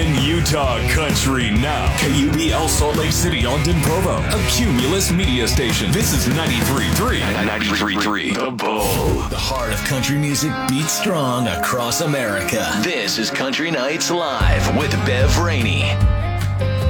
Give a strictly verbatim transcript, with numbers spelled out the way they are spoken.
Talking Utah Country now. K U B L Salt Lake City, Ogden, Provo. A Cumulus media station. This is ninety-three point three. ninety-three point three. The Bull. The heart of country music beats strong across America. This is Country Nights Live with Bev Rainey.